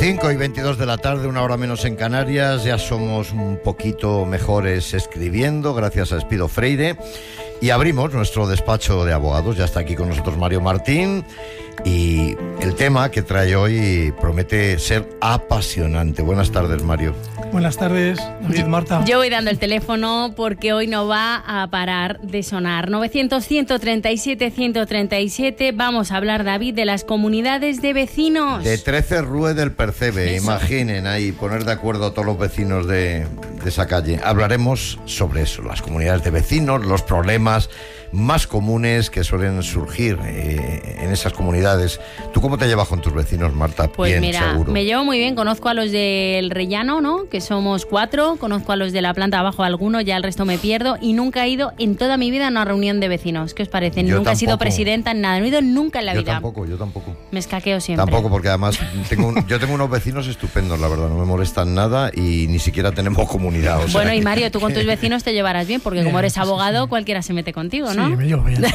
5:22 de la tarde, una hora menos en Canarias. Ya somos un poquito mejores escribiendo, gracias a Espido Freire. Y abrimos nuestro despacho de abogados. Ya está aquí con nosotros Mario Martín. Y el tema que trae hoy promete ser apasionante. Buenas tardes, Mario. Buenas tardes, David, Marta. Yo voy dando el teléfono porque hoy no va a parar de sonar. 900-137-137. Vamos a hablar, David, de las comunidades de vecinos. De 13 Rue del Percebe. Eso. Imaginen ahí, poner de acuerdo a todos los vecinos de esa calle. Hablaremos sobre eso, las comunidades de vecinos, los problemas más comunes que suelen surgir en esas comunidades. ¿Tú cómo te llevas con tus vecinos, Marta? Pues bien, mira, seguro. Me llevo muy bien. Conozco a los del Rellano, ¿no? Que somos 4. Conozco a los de la planta abajo algunos, ya el resto me pierdo. Y nunca he ido en toda mi vida a una reunión de vecinos. ¿Qué os parece? Yo nunca tampoco. He sido presidenta en nada. No he ido nunca en la vida. Yo tampoco. Me escaqueo siempre. Tampoco, porque además yo tengo unos vecinos estupendos, la verdad. No me molestan nada y ni siquiera tenemos comunidad. O sea, bueno, y Mario, tú con tus vecinos te llevarás bien, porque como eres abogado, cualquiera se mete contigo, ¿no? Sí, me llevo bien.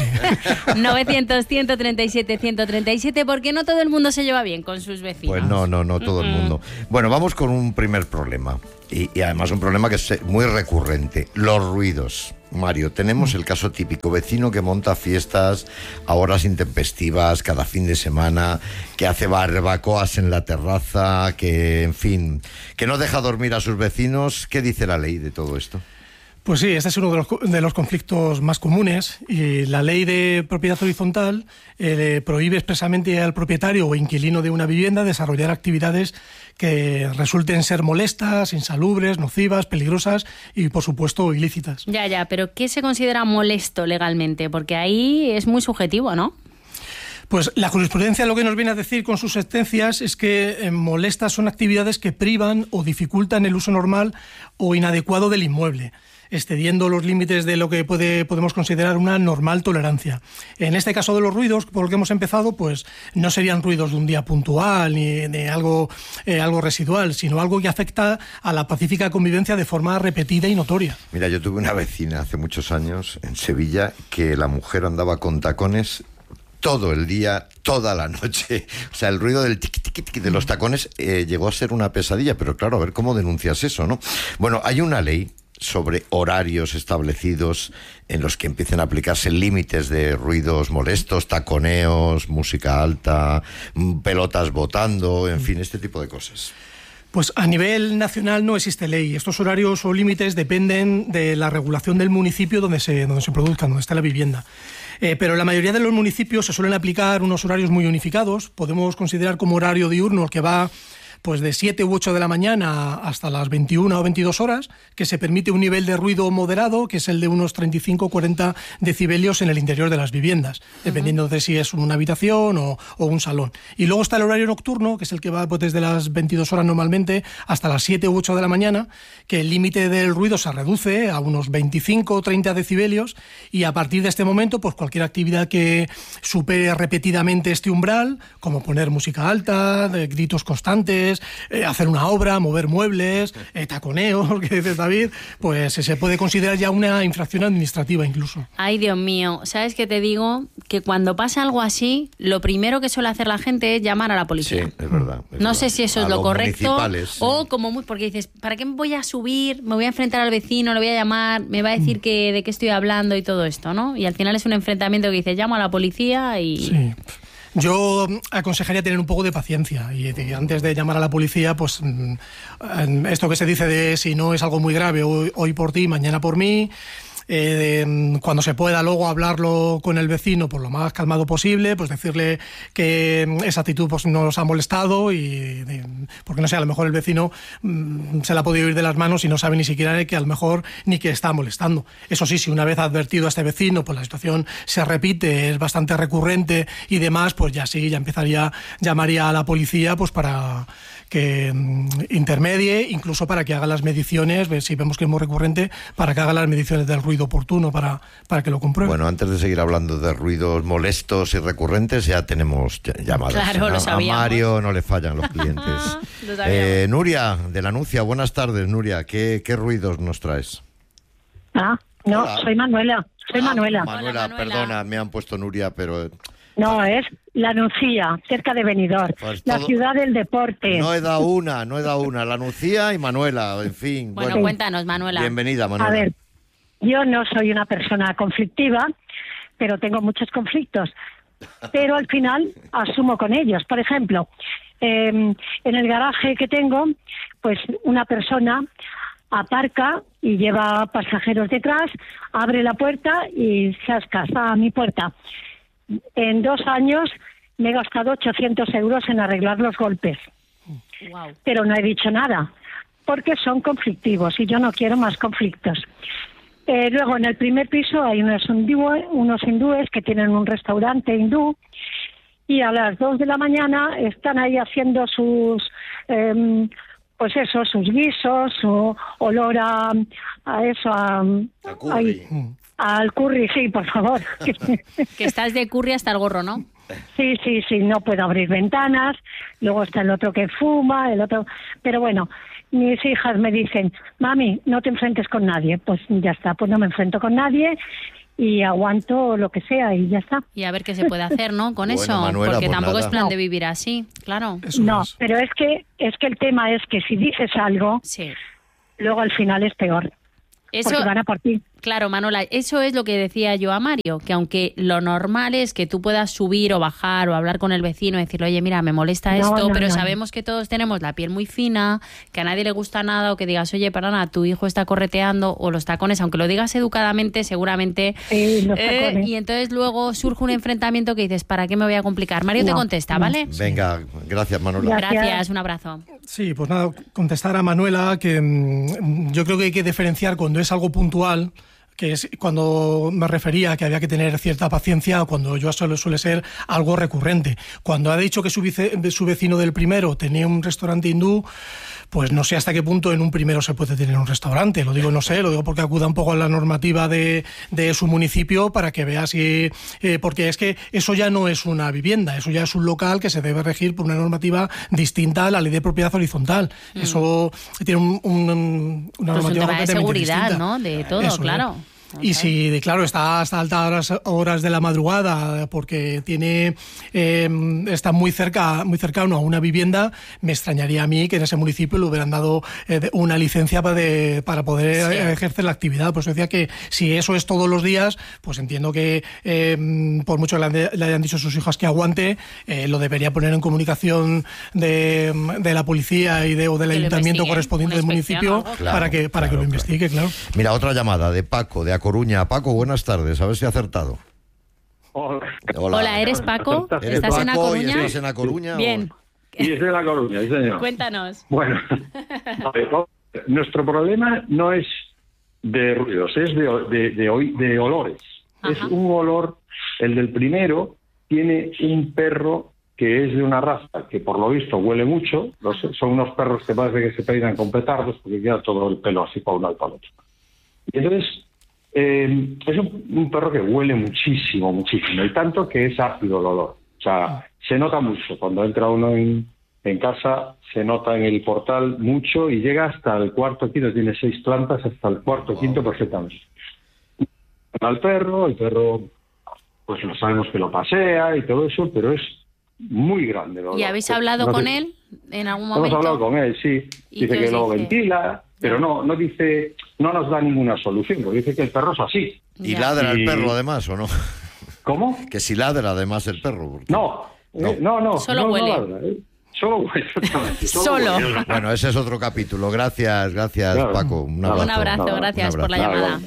900-137-137, porque no todo el mundo se lleva bien con sus vecinos. Pues no todo el mundo. Bueno, vamos con un primer problema. Y además un problema que es muy recurrente. Los ruidos. Mario, tenemos el caso típico, vecino que monta fiestas a horas intempestivas cada fin de semana, que hace barbacoas en la terraza, que, en fin, que no deja dormir a sus vecinos. ¿Qué dice la ley de todo esto? Pues sí, este es uno de los conflictos más comunes, y la ley de propiedad horizontal prohíbe expresamente al propietario o inquilino de una vivienda desarrollar actividades que resulten ser molestas, insalubres, nocivas, peligrosas y, por supuesto, ilícitas. Ya, pero ¿qué se considera molesto legalmente? Porque ahí es muy subjetivo, ¿no? Pues la jurisprudencia lo que nos viene a decir con sus sentencias es que molestas son actividades que privan o dificultan el uso normal o inadecuado del inmueble, excediendo los límites de lo que podemos considerar una normal tolerancia. En este caso de los ruidos, por lo que hemos empezado, pues no serían ruidos de un día puntual ni algo residual, sino algo que afecta a la pacífica convivencia de forma repetida y notoria. Mira, yo tuve una vecina hace muchos años en Sevilla que la mujer andaba con tacones todo el día, toda la noche. O sea, el ruido del tiqui de los tacones llegó a ser una pesadilla, pero claro, a ver cómo denuncias eso, ¿no? Bueno, hay una ley sobre horarios establecidos en los que empiecen a aplicarse límites de ruidos molestos, taconeos, música alta, pelotas botando, en fin, este tipo de cosas. Pues a nivel nacional no existe ley. Estos horarios o límites dependen de la regulación del municipio donde se produzcan, donde está la vivienda. Pero en la mayoría de los municipios se suelen aplicar unos horarios muy unificados. Podemos considerar como horario diurno el que va pues de 7 u 8 de la mañana hasta las 21 o 22 horas, que se permite un nivel de ruido moderado, que es el de unos 35-40 decibelios en el interior de las viviendas, dependiendo de si es una habitación o un salón. Y luego está el horario nocturno, que es el que va pues, desde las 22 horas normalmente hasta las 7 u 8 de la mañana, que el límite del ruido se reduce a unos 25 o 30 decibelios, y a partir de este momento, pues cualquier actividad que supere repetidamente este umbral, como poner música alta, gritos constantes, hacer una obra, mover muebles, taconeo, que dices, David, pues se puede considerar ya una infracción administrativa incluso. Ay, Dios mío, ¿sabes qué te digo? Que cuando pasa algo así, lo primero que suele hacer la gente es llamar a la policía. Sí, es verdad. No sé si eso es lo correcto o sí. como muy, porque dices, ¿para qué me voy a subir? Me voy a enfrentar al vecino, le voy a llamar, me va a decir de qué estoy hablando y todo esto, ¿no? Y al final es un enfrentamiento que dices, llamo a la policía y... Sí. Yo aconsejaría tener un poco de paciencia y antes de llamar a la policía, pues esto que se dice de si no es algo muy grave, hoy por ti, mañana por mí. Cuando se pueda luego hablarlo con el vecino por lo más calmado posible, pues decirle que esa actitud pues no nos ha molestado porque no sé, a lo mejor el vecino se la ha podido ir de las manos y no sabe ni siquiera que a lo mejor ni que está molestando. Eso sí, si una vez ha advertido a este vecino, pues la situación se repite, es bastante recurrente y demás, pues ya sí, llamaría a la policía pues para que intermedie, incluso para que haga las mediciones, si vemos que es muy recurrente, para que haga las mediciones del ruido oportuno para que lo compruebe. Bueno, antes de seguir hablando de ruidos molestos y recurrentes, ya tenemos llamadas. Claro, lo sabíamos. A Mario no le fallan los clientes. Nuria, de La Nucia, buenas tardes, Nuria. ¿Qué ruidos nos traes? No, Hola. Soy Manuela. Manuela, perdona, me han puesto Nuria, pero No, es La Nucía, cerca de Benidorm, Pues la todo- ciudad del deporte. No he dado una. La Nucía y Manuela, en fin. Bueno, cuéntanos, Manuela. Bienvenida, Manuela. A ver, yo no soy una persona conflictiva, pero tengo muchos conflictos. Pero al final asumo con ellos. Por ejemplo, en el garaje que tengo, pues una persona aparca y lleva pasajeros detrás, abre la puerta y chascas a mi puerta. En 2 años me he gastado 800 euros en arreglar los golpes, Wow. pero no he dicho nada, porque son conflictivos y yo no quiero más conflictos. Luego, en el primer piso hay unos hindúes que tienen un restaurante hindú y a las 2 de la mañana están ahí haciendo sus, sus guisos, su olor a curry. al curry, sí, por favor. Que estás de curry hasta el gorro, ¿no? Sí, no puedo abrir ventanas. Luego está el otro que fuma, el otro... Pero bueno, mis hijas me dicen, mami, no te enfrentes con nadie. Pues ya está, pues no me enfrento con nadie y aguanto lo que sea y ya está. Y a ver qué se puede hacer, ¿no? Con Bueno, eso, Manuela, porque pues tampoco nada. es plan de vivir así, claro. Eso No, es. pero es que el tema es que si dices algo, Sí. luego al final es peor. Eso, Porque van a por ti. claro, Manuela, eso es lo que decía yo a Mario, que aunque lo normal es que tú puedas subir o bajar o hablar con el vecino y decirle, oye, mira, me molesta No, esto, no, pero no. sabemos que todos tenemos la piel muy fina, que a nadie le gusta nada, o que digas, oye, perdona, tu hijo está correteando, o los tacones, aunque lo digas educadamente, seguramente. Sí, los tacones. Y entonces luego surge un enfrentamiento que dices, ¿para qué me voy a complicar? Mario te No, contesta, no. ¿vale? Venga, gracias, Manuela. Gracias, un abrazo. Sí, pues nada, contestar a Manuela que yo creo que hay que diferenciar cuando es algo puntual, que es cuando me refería a que había que tener cierta paciencia, o cuando yo suele ser algo recurrente. Cuando ha dicho que su vecino del primero tenía un restaurante hindú, pues no sé hasta qué punto en un primero se puede tener un restaurante. Lo digo porque acuda un poco a la normativa de su municipio para que vea si... porque es que eso ya no es una vivienda, eso ya es un local que se debe regir por una normativa distinta a la ley de propiedad horizontal. Eso tiene una Pues un normativa tema de completamente seguridad, distinta. ¿no? De todo, Eso, claro. Y si, claro, está hasta altas horas de la madrugada porque está muy cercano a una vivienda, me extrañaría a mí que en ese municipio le hubieran dado una licencia para poder ejercer la actividad. Pues decía que si eso es todos los días, pues entiendo que por mucho que le hayan dicho a sus hijas que aguante, lo debería poner en comunicación de la policía o del Que lo ayuntamiento investiguen, correspondiente una del inspección municipio o algo. Claro, para que lo investigue, claro. Mira, otra llamada de Paco, de A Coruña. Paco, buenas tardes, a ver si ha acertado. Hola, ¿eres Paco? ¿Eres ¿Estás en A Paco y Coruña? estás en A Coruña? o- Bien, Y es de La Coruña, sí, señor. cuéntanos. Bueno, a ver, nuestro problema no es de ruidos, es de olores. Ajá. Es un olor, el del primero tiene un perro que es de una raza que por lo visto huele mucho. Son unos perros que parece que se peinan con petardos porque queda todo el pelo así para un lado y para el otro. Y entonces es un perro que huele muchísimo, muchísimo, y tanto que es ácido el olor. O sea, se nota mucho. Cuando entra uno en casa, se nota en el portal mucho y llega hasta el cuarto quinto. Tiene 6 plantas, hasta el cuarto quinto perfectamente. Al perro, el perro, pues lo sabemos que lo pasea y todo eso, pero es muy grande el olor. ¿Y habéis hablado No sé- con él en algún Hemos momento? hablado con él, sí. ¿Y Dice qué que os lo dice? ventila, pero no dice, no nos da ninguna solución, porque dice que el perro es así. ¿Y Ya. ladra el Y- perro además o no? ¿Cómo? Que si ladra además el perro. porque- No, No. no. Solo no huele. ladra, Solo huele, exactamente. Solo. huele. Bueno, ese es otro capítulo. Gracias, Claro. Paco. Un abrazo. Un abrazo, Nada, gracias un por la abrazo. llamada.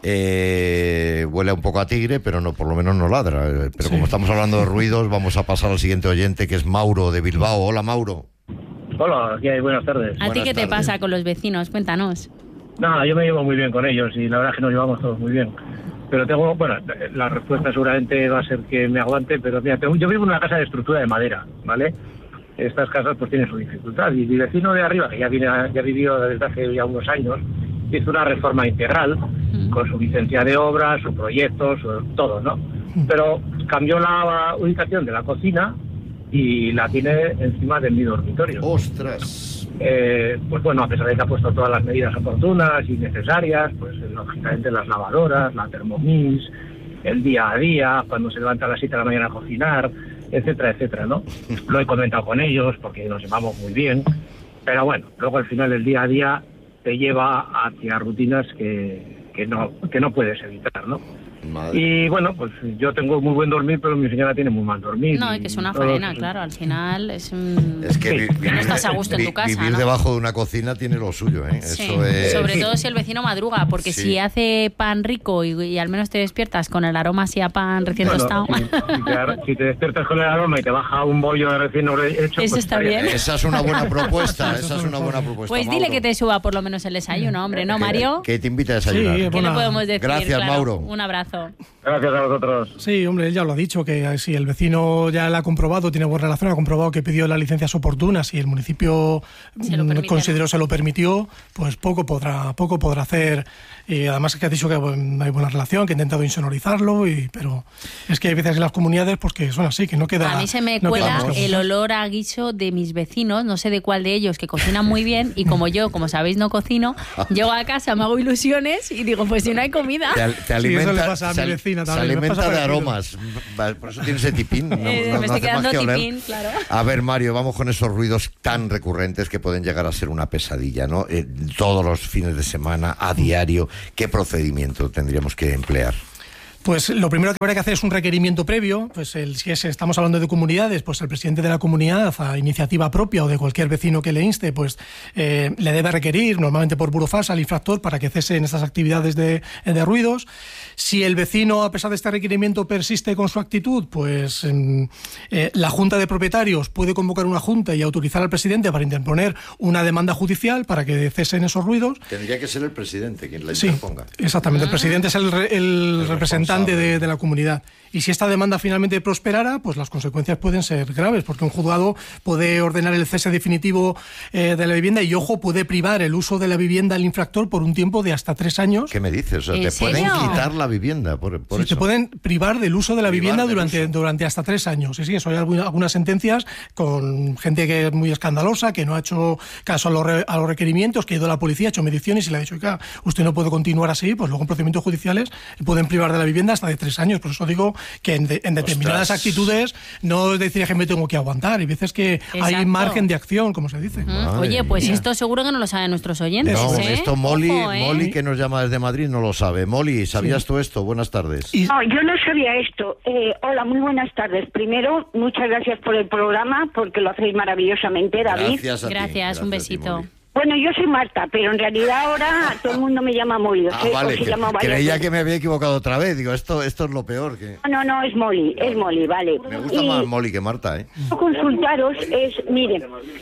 Huele un poco a tigre, pero no, por lo menos no ladra. Pero Sí. como estamos hablando de ruidos, vamos a pasar al siguiente oyente, que es Mauro de Bilbao. Hola, Mauro. Hola, ¿qué hay? Buenas tardes. ¿A ti Buenas qué te tardes. pasa con los vecinos? Cuéntanos. Nada, yo me llevo muy bien con ellos y la verdad es que nos llevamos todos muy bien. Pero la respuesta seguramente va a ser que me aguante, pero mira, yo vivo en una casa de estructura de madera, ¿vale? Estas casas pues tienen su dificultad y mi vecino de arriba, que ya vivió desde hace ya unos años, hizo una reforma integral con su licencia de obra, su proyecto, todo, ¿no? Pero cambió la ubicación de la cocina y la tiene encima de mi dormitorio. ¡Ostras! Pues bueno, a pesar de que ha puesto todas las medidas oportunas y necesarias, pues lógicamente las lavadoras, la Thermomix, el día a día, cuando se levanta a las 7 de la mañana a cocinar, etcétera, etcétera, ¿no? Lo he comentado con ellos porque nos llevamos muy bien, pero bueno, luego al final el día a día te lleva hacia rutinas que no puedes evitar, ¿no? Madre. Y bueno, pues yo tengo muy buen dormir, pero mi señora tiene muy mal dormir. No, es que es una faena, claro, al final es un... Es que no estás a gusto en tu casa, vivir ¿no? debajo de una cocina tiene lo suyo, ¿eh? Sí, Eso es... sobre todo si el vecino madruga, porque Sí. si hace pan rico y al menos te despiertas con el aroma así a pan recién Bueno, tostado. si te despiertas con el aroma y te baja un bollo de recién hecho, Eso pues está bien. Esa es una buena propuesta, esa es una buena propuesta. Pues dile Mauro. que te suba por lo menos el desayuno, hombre, ¿no, Mario? Que te invite a desayunar. Sí, ¿Qué bueno, le podemos decir? Gracias, Claro, Mauro. Un abrazo. Gracias a vosotros. Sí, hombre, él ya lo ha dicho, que si el vecino ya la ha comprobado, tiene buena relación, ha comprobado que pidió las licencias oportunas y el municipio Se lo permite, consideró, se lo permitió, pues poco podrá hacer. Y además es que ha dicho que hay buena relación, que ha intentado insonorizarlo, pero es que hay veces en las comunidades pues que son así, que no queda... A mí se me no cuela queda el olor a guiso de mis vecinos, no sé de cuál de ellos, que cocinan muy bien, y como yo, como sabéis, no cocino, llego a casa, me hago ilusiones y digo, pues si no hay comida. Te alimenta, eso le pasa a mi vecina también, se me pasa alimenta de parecido. aromas. Por eso tiene ese tipín. No, Me no estoy hace quedando más que oler. tipín, claro. A ver, Mario, vamos con esos ruidos tan recurrentes que pueden llegar a ser una pesadilla, ¿no? Todos los fines de semana, a diario, ¿qué procedimiento tendríamos que emplear? Pues lo primero que habría que hacer es un requerimiento previo, pues si estamos hablando de comunidades, pues el presidente de la comunidad, a iniciativa propia o de cualquier vecino que le inste, pues le debe requerir, normalmente por burofax, al infractor para que cese en estas actividades de ruidos. Si el vecino, a pesar de este requerimiento, persiste con su actitud, pues la Junta de Propietarios puede convocar una junta y autorizar al presidente para interponer una demanda judicial para que cesen esos ruidos. Tendría que ser el presidente quien la Sí, interponga. exactamente. El presidente es el representante de la comunidad. Y si esta demanda finalmente prosperara, pues las consecuencias pueden ser graves, porque un juzgado puede ordenar el cese definitivo de la vivienda y, ojo, puede privar el uso de la vivienda al infractor por un tiempo de hasta 3 años. ¿Qué me dices? O sea, ¿En te pueden serio? quitar la vivienda por Sí, eso. te pueden privar del uso de la Privar vivienda del durante hasta 3 años. Sí, eso hay algunas sentencias con gente que es muy escandalosa, que no ha hecho caso a los requerimientos, que ha ido a la policía, ha hecho mediciones y le ha dicho, oiga, usted no puede continuar así, pues luego en procedimientos judiciales pueden privar de la vivienda hasta de 3 años. Por eso digo que en determinadas actitudes no es decir que me tengo que aguantar. Hay veces que hay Exacto. margen de acción, como se dice. Oye, pues mía. esto seguro que no lo saben nuestros oyentes. No, ¿eh? esto Molly, Ojo, ¿eh? Molly, que nos llama desde Madrid, no lo sabe. Molly, ¿sabías tú esto? Buenas tardes. Y- No, yo no sabía esto. Hola, muy buenas tardes. Primero, muchas gracias por el programa, porque lo hacéis maravillosamente, David. Gracias a ti. Gracias, un a ti, besito. Molly. Bueno, yo soy Marta, pero en realidad ahora todo el mundo me llama Molly. Ah, vale, se llama varias creía veces. que me había equivocado otra vez. Digo, esto es lo peor. Que No, es Molly, vale. me gusta Y más Molly que Marta, ¿eh? consultaros es, mire,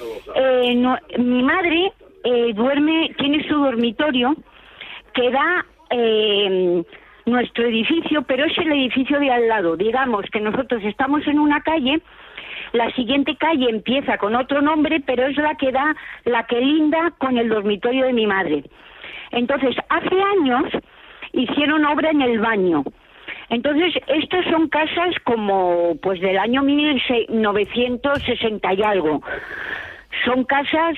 mi madre tiene su dormitorio que da nuestro edificio, pero es el edificio de al lado. Digamos que nosotros estamos en una calle, la siguiente calle empieza con otro nombre, pero es la que linda con el dormitorio de mi madre. Entonces, hace años hicieron obra en el baño. Entonces, estas son casas como pues del año 1960 y algo. Son casas,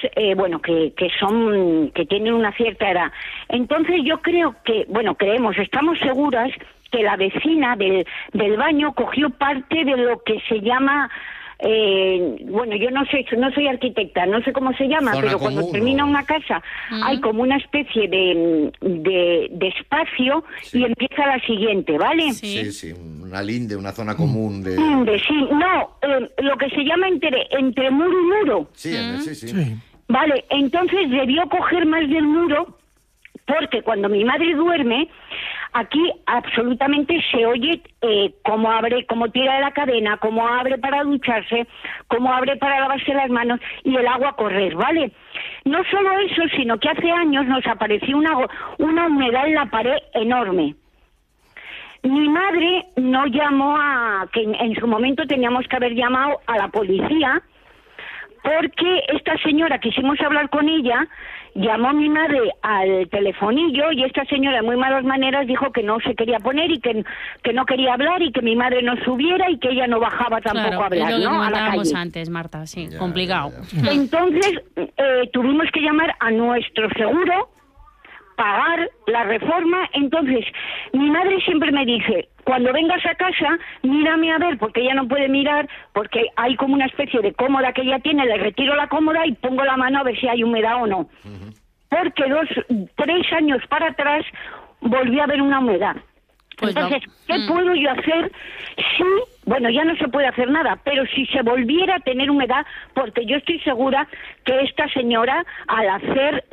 que tienen una cierta edad. Entonces yo estamos seguras que la vecina del baño cogió parte de lo que se llama, yo no soy arquitecta, no sé cómo se llama, Zona pero cuando común, termina ¿no? una casa hay como una especie de espacio Sí. y empieza la siguiente, ¿vale? Sí. Sí, una linde, una zona común de... Lo que se llama entre muro y muro. Sí, sí. Sí. Vale, entonces debió coger más del muro porque cuando mi madre duerme, aquí absolutamente se oye cómo abre, cómo tira de la cadena, cómo abre para ducharse, cómo abre para lavarse las manos y el agua correr, ¿vale? No solo eso, sino que hace años nos apareció una humedad en la pared enorme. Mi madre no llamó que en su momento teníamos que haber llamado a la policía, porque esta señora, quisimos hablar con ella, llamó a mi madre al telefonillo y esta señora de muy malas maneras dijo que no se quería poner y que no quería hablar y que mi madre no subiera y que ella no bajaba tampoco Claro, a hablar, es lo que ¿no? A la comentábamos calle. antes, Marta, sí, Ya, complicado. ya. Entonces tuvimos que llamar a nuestro seguro, pagar la reforma. Entonces mi madre siempre me dice, cuando vengas a casa, mírame a ver, porque ella no puede mirar, porque hay como una especie de cómoda que ella tiene, le retiro la cómoda y pongo la mano a ver si hay humedad o no. Porque 3 años para atrás volví a ver una humedad. Pues entonces, ¿qué puedo yo hacer si, bueno, ya no se puede hacer nada, pero si se volviera a tener humedad? Porque yo estoy segura que esta señora, al hacer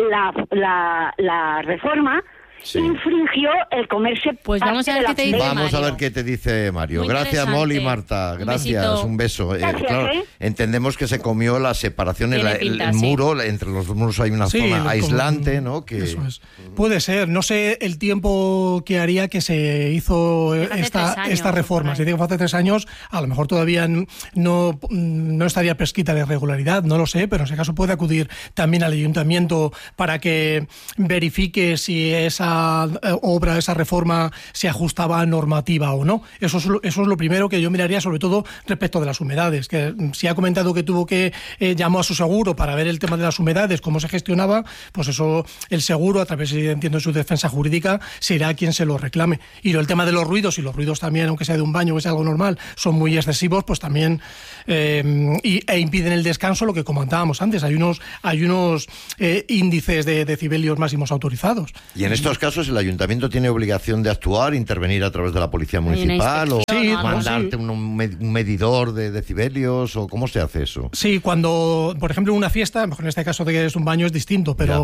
la reforma, infringió el comerse. Pues vamos a ver qué te dice Mario. Vamos a ver qué te dice Mario. Muy Gracias, Molly y Marta. Gracias, un beso. Gracias, claro, entendemos que se comió la separación, el muro, entre los muros hay una zona aislante, ¿no? Que... Eso es. Puede ser. No sé el tiempo que haría que se hizo esta reforma. Si digo que hace 3 años, a lo mejor todavía no estaría prescrita la irregularidad, no lo sé, pero en ese caso puede acudir también al ayuntamiento para que verifique si esa obra, esa reforma se ajustaba a normativa o no. Eso es lo primero que yo miraría, sobre todo respecto de las humedades, que si ha comentado que tuvo que llamó a su seguro para ver el tema de las humedades, cómo se gestionaba, pues eso el seguro, a través, entiendo, de su defensa jurídica, será quien se lo reclame. Y el tema de los ruidos, y los ruidos también, aunque sea de un baño, que sea algo normal, son muy excesivos, pues también e impiden el descanso, lo que comentábamos antes. Hay unos índices de decibelios máximos autorizados. Y en estos casos el ayuntamiento tiene obligación de actuar, intervenir a través de la policía municipal o mandarte un medidor de decibelios, o ¿cómo se hace eso? Sí, cuando, por ejemplo, en una fiesta, mejor en este caso de que es un baño es distinto, pero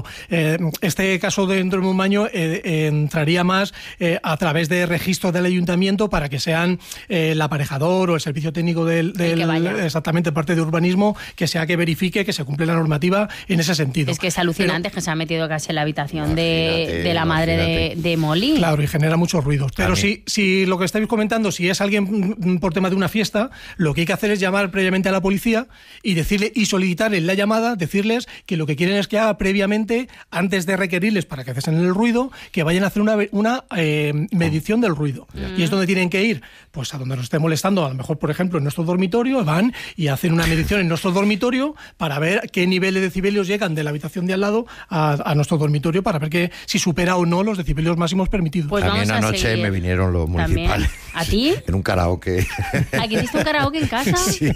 este caso dentro de un baño entraría más a través de registros del ayuntamiento para que sean el aparejador o el servicio técnico del exactamente parte de urbanismo, que sea que verifique que se cumple la normativa en ese sentido. Es que es alucinante que se ha metido casi en la habitación de la madre de Molly. Claro, y genera muchos ruidos. Pero si lo que estáis comentando, si es alguien por tema de una fiesta, lo que hay que hacer es llamar previamente a la policía y decirle y solicitar en la llamada, decirles que lo que quieren es que haga previamente, antes de requerirles para que cesen el ruido, que vayan a hacer una medición del ruido. Y es donde tienen que ir, pues a donde nos esté molestando, a lo mejor, por ejemplo, en nuestro dormitorio, van y hacen una medición en nuestro dormitorio para ver qué nivel de decibelios llegan de la habitación de al lado a nuestro dormitorio, para ver que si supera o no los decibelios máximos permitidos. Pues también anoche me vinieron los municipales. ¿A ti? En un karaoke. ¿Aquí hiciste un karaoke en casa? Sí,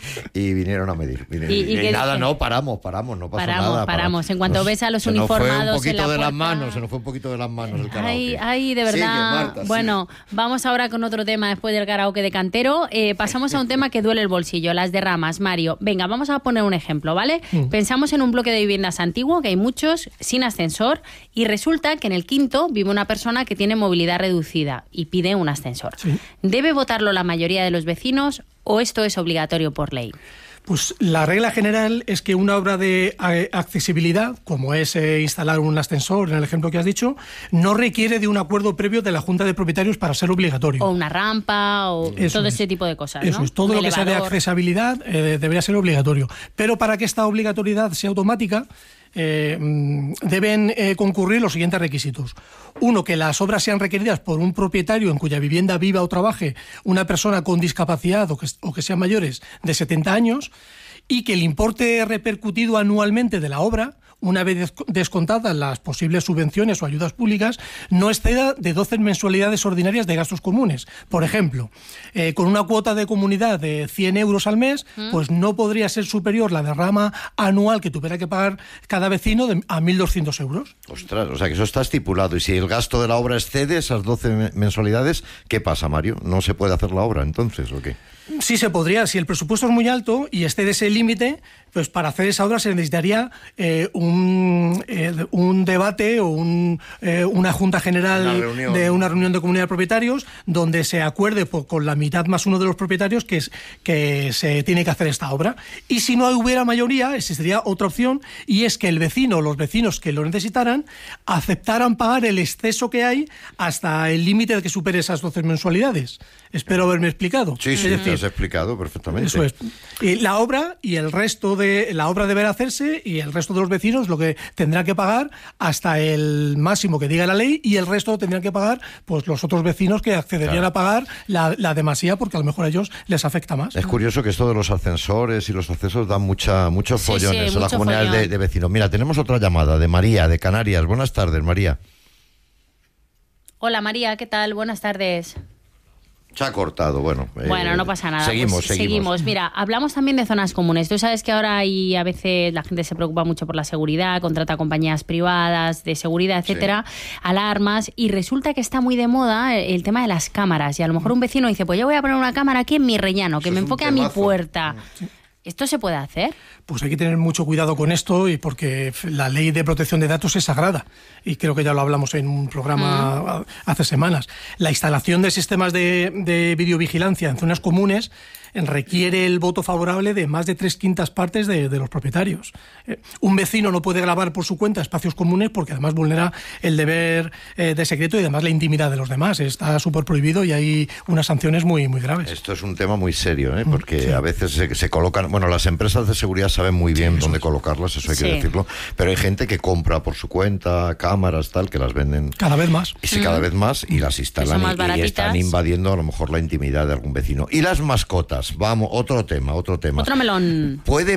y vinieron a medir. Y nada, no, paramos, no pasó nada. Paramos. En cuanto ves a los uniformados se nos fue en la puerta... se nos fue un poquito de las manos el karaoke. Ay, de verdad. Sigue, Marta, bueno, vamos ahora con otro tema después del karaoke de Cantero. Pasamos a un tema que duele el bolsillo, las derramas. Mario, venga, vamos a poner un ejemplo, ¿vale? Pensamos en un bloque de viviendas antiguo, que hay muchos, sin ascensor, y resulta que en el quinto vive una persona que tiene movilidad reducida y pide un ascensor. Sí. ¿Debe votarlo la mayoría de los vecinos o esto es obligatorio por ley? Pues la regla general es que una obra de accesibilidad, como es instalar un ascensor, en el ejemplo que has dicho, no requiere de un acuerdo previo de la Junta de Propietarios para ser obligatorio. O una rampa, o todo ese tipo de cosas, ¿no? Eso es, todo lo que sea de accesibilidad debería ser obligatorio. Pero para que esta obligatoriedad sea automática, deben concurrir los siguientes requisitos. Uno, que las obras sean requeridas por un propietario en cuya vivienda viva o trabaje una persona con discapacidad o que sean mayores de 70 años, y que el importe repercutido anualmente de la obra, una vez descontadas las posibles subvenciones o ayudas públicas, no exceda de 12 mensualidades ordinarias de gastos comunes. Por ejemplo, con una cuota de comunidad de 100 euros al mes, pues no podría ser superior la derrama anual que tuviera que pagar cada vecino a 1.200 euros. Ostras, o sea que eso está estipulado. Y si el gasto de la obra excede esas 12 mensualidades, ¿qué pasa, Mario? ¿No se puede hacer la obra entonces o qué? Sí se podría. Si el presupuesto es muy alto y excede ese límite, pues para hacer esa obra se necesitaría un debate o una junta general de una reunión de comunidad de propietarios donde se acuerde con la mitad más uno de los propietarios que se tiene que hacer esta obra. Y si no hubiera mayoría, existiría otra opción, y es que el vecino o los vecinos que lo necesitaran aceptaran pagar el exceso que hay hasta el límite de que supere esas 12 mensualidades. Espero haberme explicado. Sí, te has explicado perfectamente. Eso es. Y la obra y el resto de la obra deberá hacerse, y el resto de los vecinos lo que tendrán que pagar hasta el máximo que diga la ley, y el resto tendrán que pagar pues los otros vecinos que accederían a pagar la demasía, porque a lo mejor a ellos les afecta más. Es curioso que esto de los ascensores y los accesos dan muchos follones a la comunidad de vecinos. Mira, tenemos otra llamada de María, de Canarias. Buenas tardes, María. Hola, María, ¿qué tal? Buenas tardes. Se ha cortado, bueno. Bueno, no pasa nada. Seguimos. Mira, hablamos también de zonas comunes. Tú sabes que ahora a veces la gente se preocupa mucho por la seguridad, contrata compañías privadas de seguridad, etcétera, alarmas, y resulta que está muy de moda el tema de las cámaras. Y a lo mejor un vecino dice, pues yo voy a poner una cámara aquí en mi rellano, que me enfoque a mi puerta. ¿Esto se puede hacer? Pues hay que tener mucho cuidado con esto, y porque la ley de protección de datos es sagrada, y creo que ya lo hablamos en un programa hace semanas. La instalación de sistemas de videovigilancia en zonas comunes requiere el voto favorable de más de 3/5 partes de los propietarios. Un vecino no puede grabar por su cuenta espacios comunes porque además vulnera el deber de secreto y además la intimidad de los demás. Está súper prohibido y hay unas sanciones muy, muy graves. Esto es un tema muy serio, porque a veces se colocan... Bueno, las empresas de seguridad saben muy bien dónde colocarlas, eso hay que decirlo, pero hay gente que compra por su cuenta cámaras, tal, que las venden... Cada vez más. Sí, cada vez más, y las instalan y están invadiendo a lo mejor la intimidad de algún vecino. Y las mascotas. Vamos, otro tema. Otro melón. ¿Puede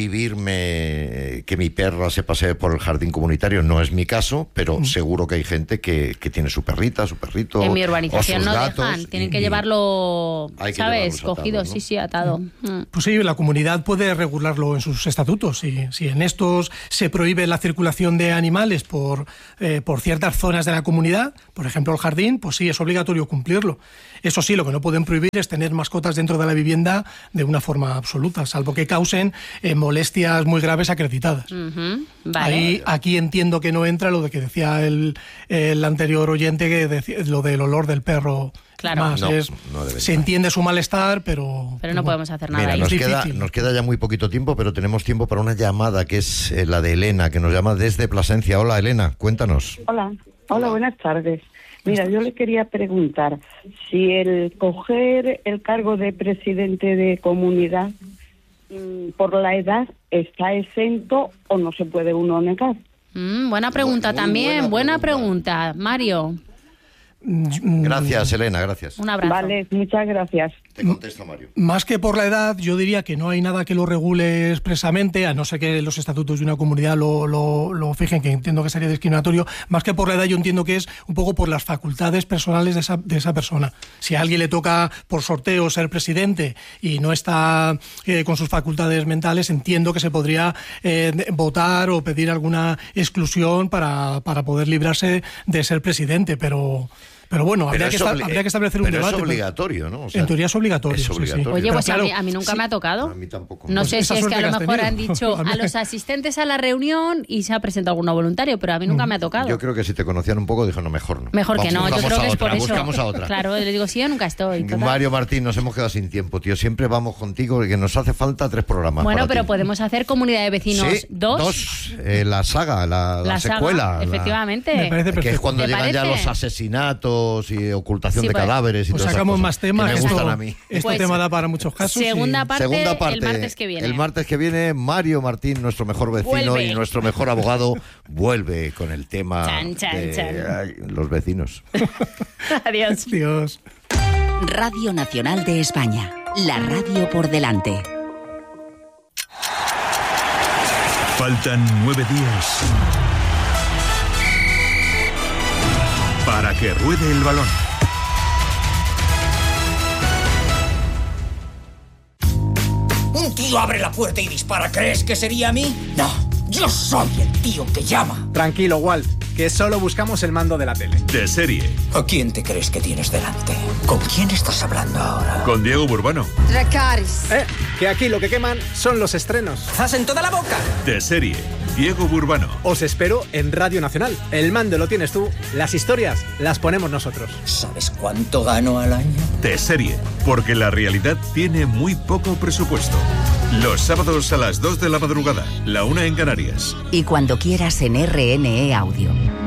prohibirme que mi perra se pasee por el jardín comunitario? No es mi caso, pero seguro que hay gente que tiene su perrita, su perrito. En mi urbanización o sus no gatos, dejan, tienen que llevarlo, ¿sabes? Cogido, atados, ¿no? Sí, atado. Pues sí, la comunidad puede regularlo en sus estatutos. Si en estos se prohíbe la circulación de animales por ciertas zonas de la comunidad, por ejemplo el jardín, pues sí, es obligatorio cumplirlo. Eso sí, lo que no pueden prohibir es tener mascotas dentro de la vivienda de una forma absoluta, salvo que causen molestias muy graves acreditadas. Vale. Aquí entiendo que no entra lo de que decía el anterior oyente, que decía, lo del olor del perro. Claro. Más, se entiende su malestar, pero no podemos hacer nada. Mira, nos queda ya muy poquito tiempo, pero tenemos tiempo para una llamada que es la de Elena, que nos llama desde Plasencia. Hola, Elena, cuéntanos. Hola, buenas tardes. Mira, yo le quería preguntar si el coger el cargo de presidente de comunidad por la edad está exento o no se puede uno negar. Buena pregunta también, buena pregunta, Mario. Gracias, Elena, gracias. Un abrazo. Vale, muchas gracias. Te contesta Mario. Más que por la edad, yo diría que no hay nada que lo regule expresamente, a no ser que los estatutos de una comunidad lo fijen, que entiendo que sería discriminatorio. Más que por la edad, yo entiendo que es un poco por las facultades personales de esa persona. Si a alguien le toca por sorteo ser presidente y no está con sus facultades mentales, entiendo que se podría votar o pedir alguna exclusión para poder librarse de ser presidente, pero bueno, habría que establecer un debate. Pero es obligatorio, ¿no? O sea, en teoría es obligatorio. Es obligatorio. Oye, pues claro, a mí nunca me ha tocado. A mí tampoco. No sé si es que a lo mejor han tenido. dicho a los asistentes a la reunión y se ha presentado alguno voluntario, pero a mí nunca me ha tocado. Yo creo que si te conocían un poco, dijo, no, mejor no. Mejor que no, yo creo que es por eso. Buscamos a otra. Claro, les digo, sí, yo nunca estoy. Total. Mario Martín, nos hemos quedado sin tiempo, tío. Siempre vamos contigo, que nos hace falta 3 programas. Bueno, pero ti. podemos hacer Comunidad de Vecinos 2. La saga, la secuela. Efectivamente. Me parece perfecto. Que es cuando llegan ya los asesinatos y ocultación de cadáveres y pues todas sacamos esas más temas. que me gustan a mí. Este tema da para muchos casos. Segunda parte el martes que viene. El martes que viene, Mario Martín, nuestro mejor vecino y nuestro mejor abogado, vuelve con el tema de los vecinos. Adiós. Dios. Radio Nacional de España. La radio por delante. Faltan 9 días para que ruede el balón. Un tío abre la puerta y dispara. ¿Crees que sería a mí? No, yo soy el tío que llama. Tranquilo, Walt, que solo buscamos el mando de la tele. De serie. ¿A quién te crees que tienes delante? ¿Con quién estás hablando ahora? Con Diego Burbano. Dracarys. Que aquí lo que queman son los estrenos. ¡Zas en toda la boca! De serie. Diego Burbano. Os espero en Radio Nacional. El mando lo tienes tú, las historias las ponemos nosotros. ¿Sabes cuánto gano al año? De serie. Porque la realidad tiene muy poco presupuesto. Los sábados a las 2 de la madrugada, la 1 en Canarias. Y cuando quieras en RNE Audio.